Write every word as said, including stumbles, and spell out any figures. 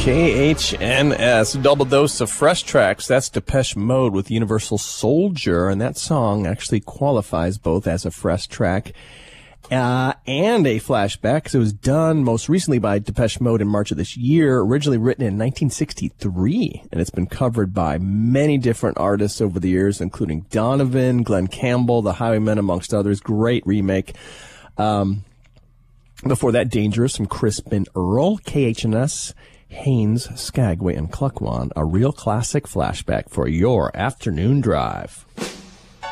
K H N S, double dose of fresh tracks. That's Depeche Mode with Universal Soldier, and that song actually qualifies both as a fresh track uh, and a flashback, because it was done most recently by Depeche Mode in March of this year, originally written in nineteen sixty-three, and it's been covered by many different artists over the years, including Donovan, Glenn Campbell, The Highwaymen, amongst others. Great remake. Um, before that, Dangerous from Crispin Earl, K H N S, Haynes, Skagway, and Cluckwan, a real classic flashback for your afternoon drive.